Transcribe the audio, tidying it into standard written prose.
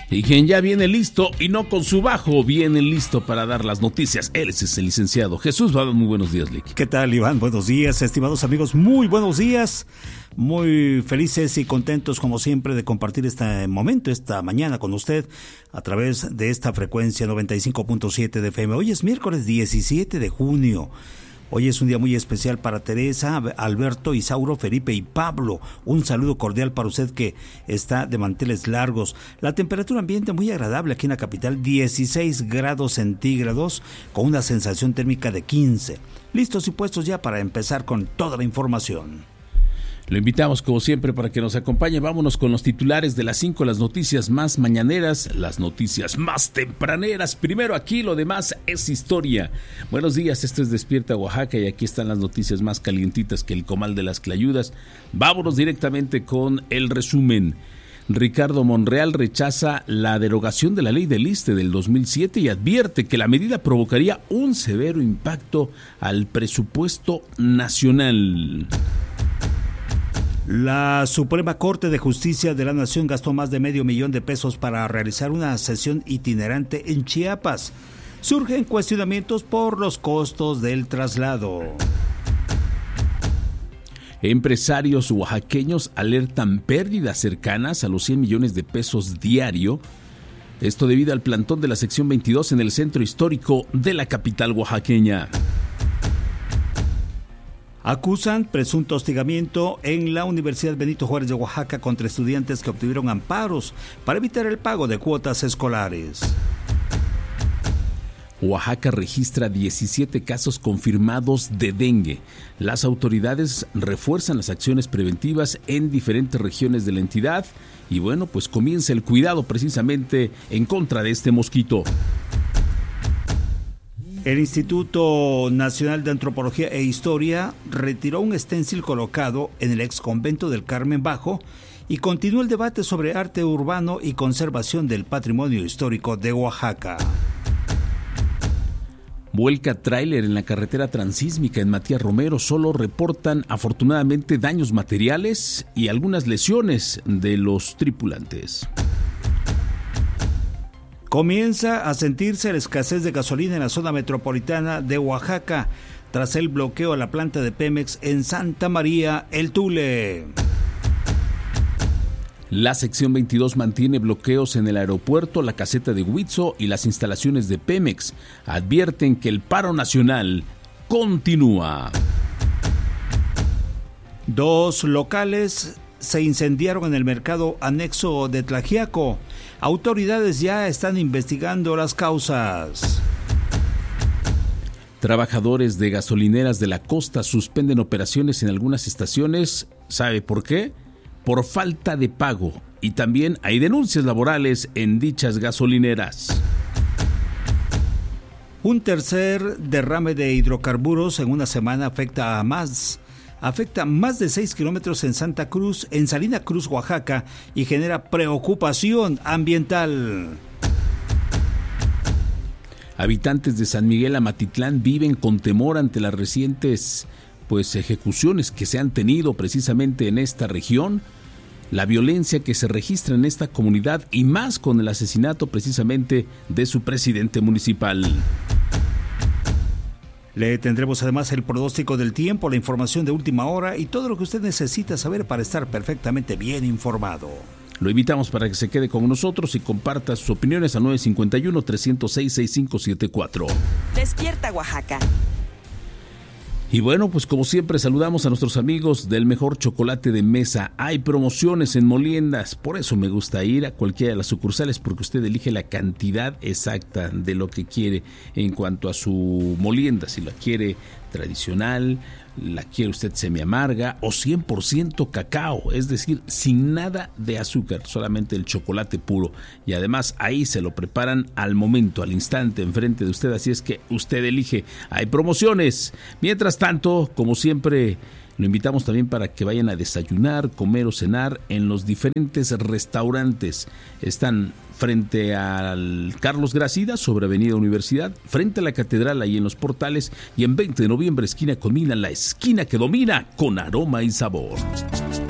Y quien ya viene listo y no con su bajo, viene listo para dar las noticias. Él es el licenciado Jesús Baba. Muy buenos días, Lick. ¿Qué tal, Iván? Buenos días, estimados amigos. Muy buenos días. Muy felices y contentos, como siempre, de compartir este momento, esta mañana con usted a través de esta frecuencia 95.7 de FM. Hoy es miércoles 17 de junio. Hoy es un día muy especial para Teresa, Alberto, Isauro, Felipe y Pablo. Un saludo cordial para usted que está de manteles largos. La temperatura ambiente muy agradable aquí en la capital, 16 grados centígrados, con una sensación térmica de 15. Listos y puestos ya para empezar con toda la información. Lo invitamos como siempre para que nos acompañe. Vámonos con los titulares de las 5, las noticias más mañaneras, las noticias más tempraneras. Primero aquí, lo demás es historia. Buenos días, esto es Despierta Oaxaca y aquí están las noticias más calientitas que el comal de las clayudas. Vámonos directamente con el resumen. Ricardo Monreal rechaza la derogación de la ley del ISSSTE del 2007 y advierte que la medida provocaría un severo impacto al presupuesto nacional. La Suprema Corte de Justicia de la Nación gastó más de $500,000 de para realizar una sesión itinerante en Chiapas. Surgen cuestionamientos por los costos del traslado. Empresarios oaxaqueños alertan pérdidas cercanas a los 100 millones de pesos diario. Esto debido al plantón de la sección 22 en el centro histórico de la capital oaxaqueña. Acusan presunto hostigamiento en la Universidad Benito Juárez de Oaxaca contra estudiantes que obtuvieron amparos para evitar el pago de cuotas escolares. Oaxaca registra 17 casos confirmados de dengue. Las autoridades refuerzan las acciones preventivas en diferentes regiones de la entidad y bueno, pues comienza el cuidado precisamente en contra de este mosquito. El Instituto Nacional de Antropología e Historia retiró un esténcil colocado en el ex convento del Carmen Bajo y continúa el debate sobre arte urbano y conservación del patrimonio histórico de Oaxaca. Vuelca tráiler en la carretera transísmica en Matías Romero. Solo reportan afortunadamente daños materiales y algunas lesiones de los tripulantes. Comienza a sentirse la escasez de gasolina en la zona metropolitana de Oaxaca tras el bloqueo a la planta de Pemex en Santa María, El Tule. La sección 22 mantiene bloqueos en el aeropuerto, la caseta de Huitzo y las instalaciones de Pemex. Advierten que el paro nacional continúa. 2 locales se incendiaron en el mercado anexo de Tlaxiaco. Autoridades ya están investigando las causas. Trabajadores de gasolineras de la costa suspenden operaciones en algunas estaciones. ¿Sabe por qué? Por falta de pago. Y también hay denuncias laborales en dichas gasolineras. Un tercer derrame de hidrocarburos en una semana afecta más de 6 kilómetros en Santa Cruz, en Salina Cruz, Oaxaca, y genera preocupación ambiental. Habitantes de San Miguel Amatitlán viven con temor ante las recientes ejecuciones que se han tenido precisamente en esta región, la violencia que se registra en esta comunidad y más con el asesinato precisamente de su presidente municipal. Le tendremos además el pronóstico del tiempo, la información de última hora y todo lo que usted necesita saber para estar perfectamente bien informado. Lo invitamos para que se quede con nosotros y comparta sus opiniones a 951-306-6574. Despierta Oaxaca. Y bueno, pues como siempre saludamos a nuestros amigos del mejor chocolate de mesa. Hay promociones en moliendas, por eso me gusta ir a cualquiera de las sucursales porque usted elige la cantidad exacta de lo que quiere en cuanto a su molienda. Si la quiere tradicional, la quiere usted semi-amarga o 100% cacao, es decir, sin nada de azúcar, solamente el chocolate puro. Y además ahí se lo preparan al momento, al instante, enfrente de usted, así es que usted elige. Hay promociones. Mientras tanto, como siempre, lo invitamos también para que vayan a desayunar, comer o cenar en los diferentes restaurantes. Están frente al Carlos Gracida, sobre Avenida Universidad, frente a la Catedral, ahí en los Portales, y en 20 de noviembre, esquina con Mina, la esquina que domina con aroma y sabor.